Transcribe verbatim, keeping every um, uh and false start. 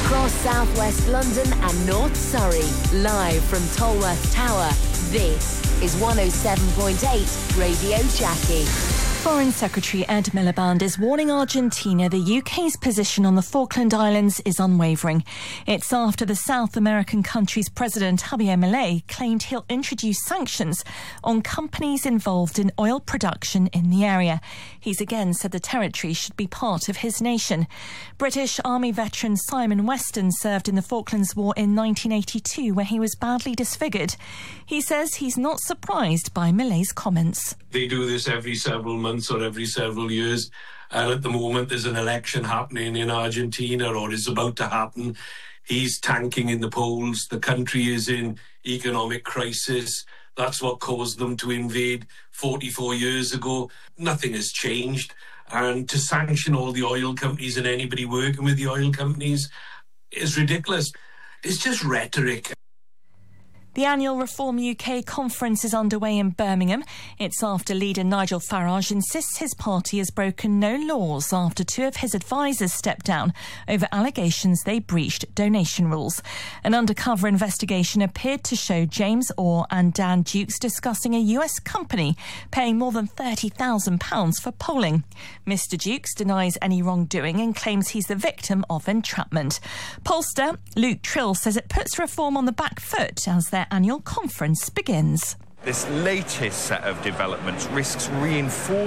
Across southwest London and North Surrey, live from Tolworth Tower, this is one oh seven point eight Radio Jackie. Foreign Secretary Ed Miliband is warning Argentina the U K's position on the Falkland Islands is unwavering. It's after the South American country's president Javier Milei claimed he'll introduce sanctions on companies involved in oil production in the area. He's again said the territory should be part of his nation. British Army veteran Simon Weston served in the Falklands War in nineteen eighty-two, where he was badly disfigured. He says he's not surprised by Milei's comments. They do this every several months or every several years. And at the moment, there's an election happening in Argentina, or is about to happen. He's tanking in the polls. The country is in economic crisis. That's what caused them to invade forty-four years ago. Nothing has changed. And to sanction all the oil companies and anybody working with the oil companies is ridiculous. It's just rhetoric. The annual Reform U K conference is underway in Birmingham. It's after leader Nigel Farage insists his party has broken no laws after two of his advisers stepped down over allegations they breached donation rules. An undercover investigation appeared to show James Orr and Dan Dukes discussing a U S company paying more than thirty thousand pounds for polling. Mister Dukes denies any wrongdoing and claims he's the victim of entrapment. Pollster Luke Trill says it puts Reform on the back foot as their annual conference begins. This latest set of developments risks reinforcing